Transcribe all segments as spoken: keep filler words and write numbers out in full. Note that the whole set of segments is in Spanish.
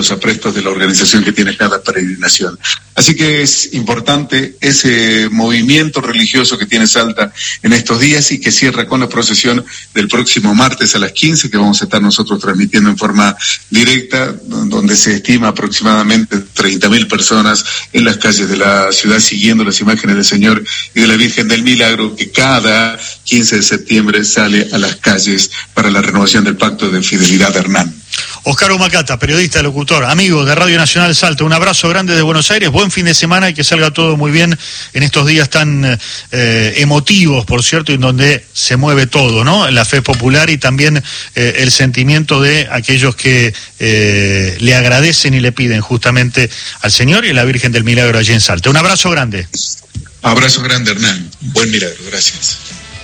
aprestos de la organización que tiene cada peregrinación. Así que es importante ese movimiento religioso que tiene Salta en estos días y que cierra con la procesión del próximo martes a las quince, que vamos a estar nosotros transmitiendo en forma directa, donde se estima aproximadamente treinta mil personas en las calles de la ciudad siguiendo las imágenes del Señor y de la Virgen del Milagro, que cada quince de septiembre sale a las calles para la renovación del Pacto de Fidelidad de Hernán. Oscar Humacata, periodista, locutor, amigo de Radio Nacional Salta, un abrazo grande de Buenos Aires, buen fin de semana y que salga todo muy bien en estos días tan eh, emotivos, por cierto, en donde se mueve todo, ¿no? La fe popular y también eh, el sentimiento de aquellos que eh, le agradecen y le piden justamente al Señor y a la Virgen del Milagro allí en Salta. Un abrazo grande. Abrazo grande, Hernán. Buen milagro, gracias.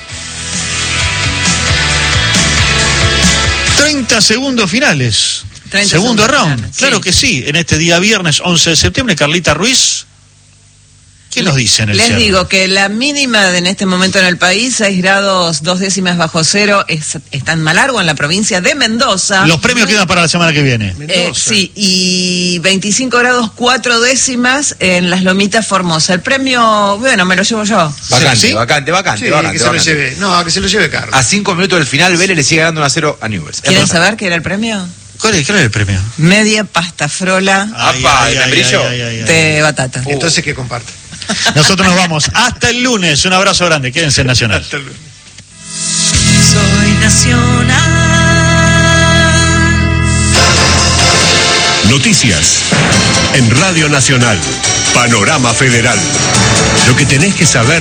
treinta segundos finales. treinta Segundo segundos round. finales, Claro sí. que sí. En este día viernes once de septiembre, Carlita Ruiz. ¿Qué nos dice en el Les cierre? digo que la mínima de en este momento en el país, seis grados, dos décimas bajo cero, es, está en Malargüe, en la provincia de Mendoza. Los premios quedan para la semana que viene. Eh, sí, y veinticinco grados, cuatro décimas en las Lomitas Formosa. El premio, bueno, me lo llevo yo. Vacante, ¿Sí? vacante, vacante, Sí, vacante, que se lo vacante. lleve. No, que se lo lleve Carlos. A cinco minutos del final, Vélez le sigue dando un a cero a Newell's. ¿Quieren saber qué era el premio? ¿Cuál es, cuál es el premio? Media pasta frola Ay, Apa, ay, ¿de ay, membrillo? ay, ay, ay, ay. de batata. Entonces que comparte. Nosotros nos vamos hasta el lunes. Un abrazo grande. Quédense en Nacional. Hasta luego. Soy Nacional. Noticias en Radio Nacional. Panorama Federal. Lo que tenés que saber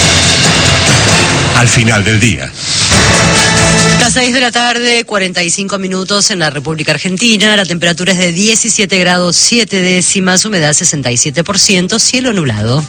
al final del día. Las seis de la tarde, cuarenta y cinco minutos en la República Argentina. La temperatura es de diecisiete grados siete décimas, humedad sesenta y siete por ciento, cielo nublado.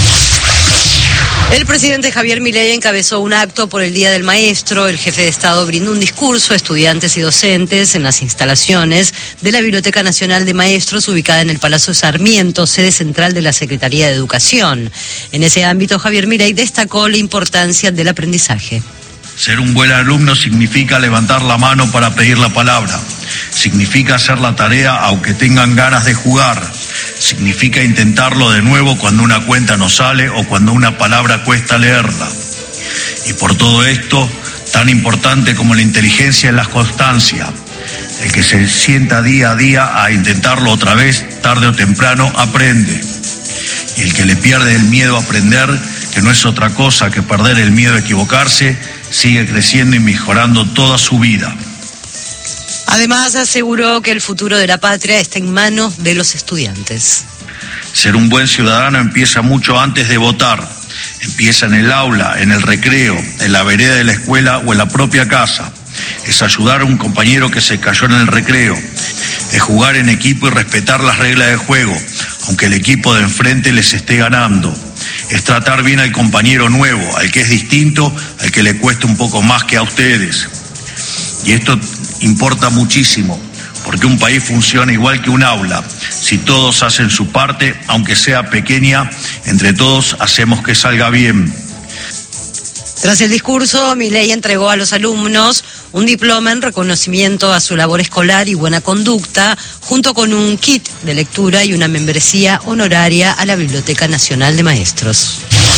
El presidente Javier Milei encabezó un acto por el Día del Maestro. El jefe de Estado brindó un discurso a estudiantes y docentes en las instalaciones de la Biblioteca Nacional de Maestros, ubicada en el Palacio Sarmiento, sede central de la Secretaría de Educación. En ese ámbito, Javier Milei destacó la importancia del aprendizaje. Ser un buen alumno significa levantar la mano para pedir la palabra. Significa hacer la tarea aunque tengan ganas de jugar. Significa intentarlo de nuevo cuando una cuenta no sale o cuando una palabra cuesta leerla. Y por todo esto, tan importante como la inteligencia es la constancia. El que se sienta día a día a intentarlo otra vez, tarde o temprano, aprende. Y el que le pierde el miedo a aprender, que no es otra cosa que perder el miedo a equivocarse, sigue creciendo y mejorando toda su vida. Además, aseguró que el futuro de la patria está en manos de los estudiantes. Ser un buen ciudadano empieza mucho antes de votar. Empieza en el aula, en el recreo, en la vereda de la escuela o en la propia casa. Es ayudar a un compañero que se cayó en el recreo. Es jugar en equipo y respetar las reglas del juego, aunque el equipo de enfrente les esté ganando. Es tratar bien al compañero nuevo, al que es distinto, al que le cuesta un poco más que a ustedes. Y esto importa muchísimo, porque un país funciona igual que un aula. Si todos hacen su parte, aunque sea pequeña, entre todos hacemos que salga bien. Tras el discurso, Milei entregó a los alumnos un diploma en reconocimiento a su labor escolar y buena conducta, junto con un kit de lectura y una membresía honoraria a la Biblioteca Nacional de Maestros.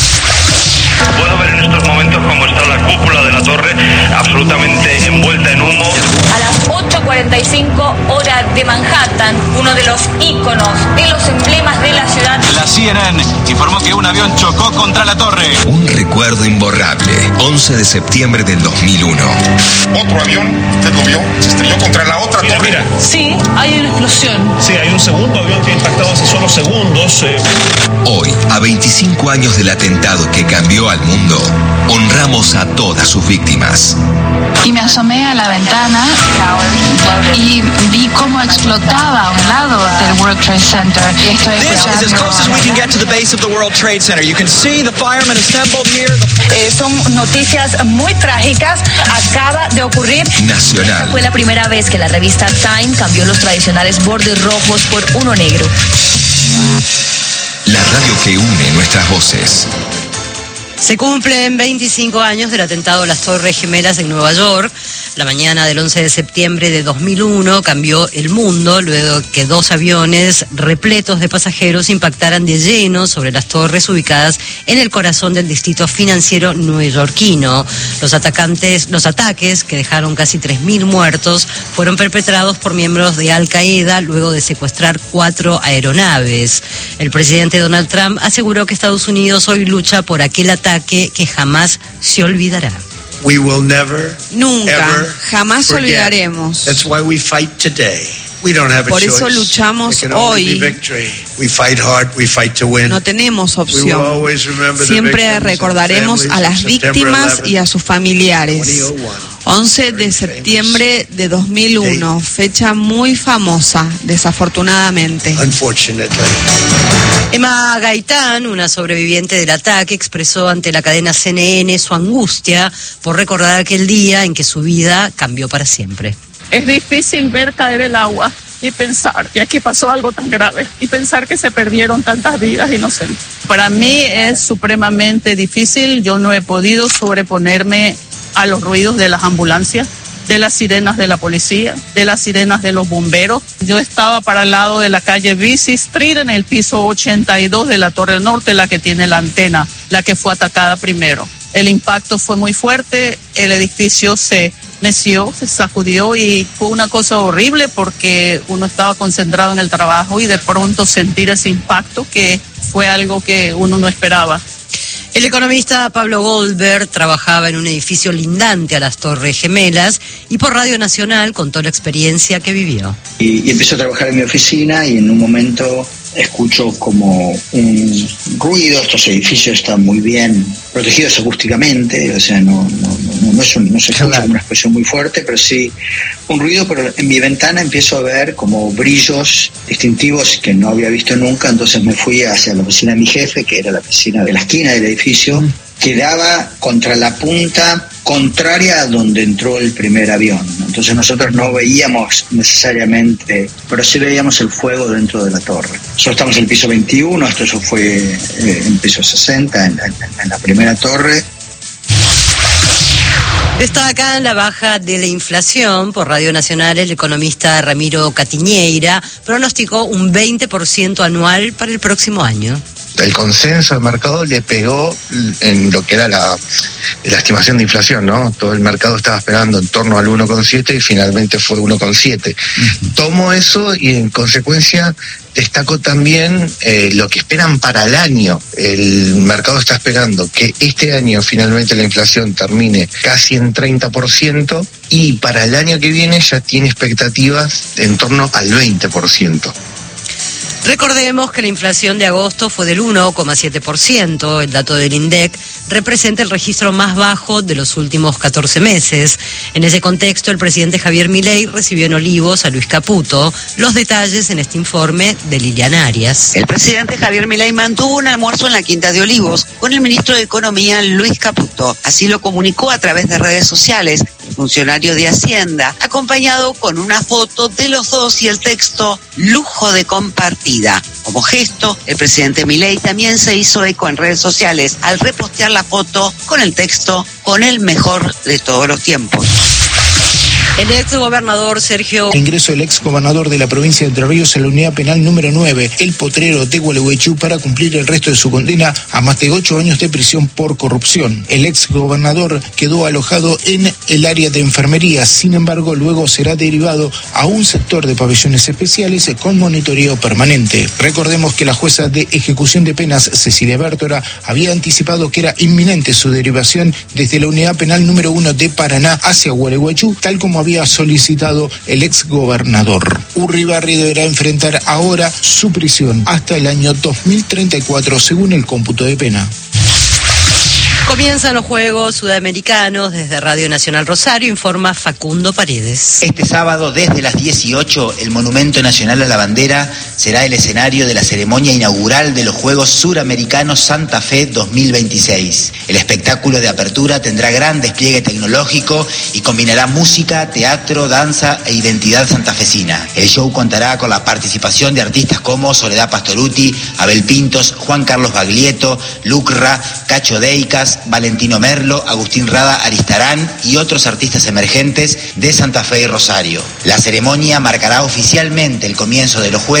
Puedo ver en estos momentos cómo está la cúpula de la torre absolutamente envuelta en humo. A las ocho cuarenta y cinco hora de Manhattan, uno de los íconos, de los emblemas de la ciudad. La C N N informó que un avión chocó contra la torre. Un recuerdo imborrable, once de septiembre del dos mil uno. Otro avión, usted lo vio, se estrelló contra la otra mira, torre. Mira. Sí, hay una explosión. Sí, hay un segundo avión que ha impactado hace solo segundos. Eh. Hoy, a veinticinco años del atentado que cambió al mundo, honramos a todas sus víctimas. Y me asomé a la ventana y vi cómo explotaba a un lado del World Trade Center. Y estoy This is as close as we can get to the base of the World Trade Center. You can see the firemen assembled here. Eh, son noticias muy trágicas. Acaba de ocurrir. Nacional. Fue la primera vez que la revista Time cambió los tradicionales bordes rojos por uno negro. La radio que une nuestras voces. Se cumplen veinticinco años del atentado a las Torres Gemelas en Nueva York. La mañana del once de septiembre de dos mil uno cambió el mundo luego que dos aviones repletos de pasajeros impactaran de lleno sobre las torres ubicadas en el corazón del distrito financiero neoyorquino. Los atacantes, los ataques, que dejaron casi tres mil muertos, fueron perpetrados por miembros de Al Qaeda luego de secuestrar cuatro aeronaves. El presidente Donald Trump aseguró que Estados Unidos hoy lucha por aquel ataque que jamás se olvidará. We will never, Nunca, ever jamás forget. olvidaremos. That's why we fight today. We don't have a Por eso choice. luchamos There can only hoy. be victory. We fight hard, we fight to win. No tenemos We will opción. always remember the Siempre victims and recordaremos families a las of September víctimas eleventh, y a sus familiares. once de septiembre de dos mil uno, fecha muy famosa, desafortunadamente. Unfortunately. Emma Gaitán, una sobreviviente del ataque, expresó ante la cadena C N N su angustia por recordar aquel día en que su vida cambió para siempre. Es difícil ver caer el agua y pensar que aquí pasó algo tan grave y pensar que se perdieron tantas vidas inocentes. Para mí es supremamente difícil. Yo no he podido sobreponerme a los ruidos de las ambulancias, de las sirenas de la policía, de las sirenas de los bomberos. Yo estaba para el lado de la calle Vesey Street en el piso ochenta y dos de la Torre Norte, la que tiene la antena, la que fue atacada primero. El impacto fue muy fuerte, el edificio se meció, se sacudió y fue una cosa horrible porque uno estaba concentrado en el trabajo y de pronto sentir ese impacto que fue algo que uno no esperaba. El economista Pablo Goldberg trabajaba en un edificio lindante a las Torres Gemelas y por Radio Nacional contó la experiencia que vivió. Y, y empiezo a trabajar en mi oficina y en un momento escucho como un ruido. Estos edificios están muy bien protegidos acústicamente, o sea, no, no, no, no, es un, no se escucha como una expresión muy fuerte, pero sí un ruido, pero en mi ventana empiezo a ver como brillos distintivos que no había visto nunca. Entonces me fui hacia la oficina de mi jefe, que era la oficina de la esquina del edificio, que daba contra la punta contraria a donde entró el primer avión. Entonces nosotros no veíamos necesariamente, pero sí veíamos el fuego dentro de la torre. Nosotros estamos en el piso veintiuno, esto eso fue eh, en piso sesenta, en, en, en la primera torre. Destaca la baja de la inflación. Por Radio Nacional, el economista Ramiro Catiñeira pronosticó un veinte por ciento anual para el próximo año. El consenso del mercado le pegó en lo que era la, la estimación de inflación, ¿no? Todo el mercado estaba esperando en torno al uno coma siete y finalmente fue uno coma siete. Uh-huh. Tomo eso y en consecuencia destaco también eh, lo que esperan para el año. El mercado está esperando que este año finalmente la inflación termine casi en treinta por ciento y para el año que viene ya tiene expectativas en torno al veinte por ciento. Recordemos que la inflación de agosto fue del uno coma siete por ciento. El dato del INDEC representa el registro más bajo de los últimos catorce meses. En ese contexto, el presidente Javier Milei recibió en Olivos a Luis Caputo. Los detalles en este informe de Liliana Arias. El presidente Javier Milei mantuvo un almuerzo en la Quinta de Olivos con el ministro de Economía, Luis Caputo. Así lo comunicó a través de redes sociales el funcionario de Hacienda, acompañado con una foto de los dos y el texto "lujo de compartir". Como gesto, el presidente Milei también se hizo eco en redes sociales al repostear la foto con el texto "con el mejor de todos los tiempos". El ex gobernador Sergio... Ingreso del ex gobernador de la provincia de Entre Ríos a la unidad penal número nueve, el Potrero de Gualeguaychú, para cumplir el resto de su condena a más de ocho años de prisión por corrupción. El ex gobernador quedó alojado en el área de enfermería, sin embargo, luego será derivado a un sector de pabellones especiales con monitoreo permanente. Recordemos que la jueza de ejecución de penas, Cecilia Bértora, había anticipado que era inminente su derivación desde la unidad penal número uno de Paraná hacia Gualeguaychú, tal como había solicitado el ex gobernador. Urribarri deberá enfrentar ahora su prisión hasta el año dos mil treinta y cuatro, según el cómputo de pena. Comienzan los Juegos Sudamericanos. Desde Radio Nacional Rosario informa Facundo Paredes. Este sábado desde las dieciocho, el Monumento Nacional a la Bandera será el escenario de la ceremonia inaugural de los Juegos Suramericanos Santa Fe dos mil veintiséis. El espectáculo de apertura tendrá gran despliegue tecnológico y combinará música, teatro, danza e identidad santafesina. El show contará con la participación de artistas como Soledad Pastorutti, Abel Pintos, Juan Carlos Baglietto, Lucra, Cacho Deicas, Valentino Merlo, Agustín Rada Aristarán y otros artistas emergentes de Santa Fe y Rosario. La ceremonia marcará oficialmente el comienzo de los Juegos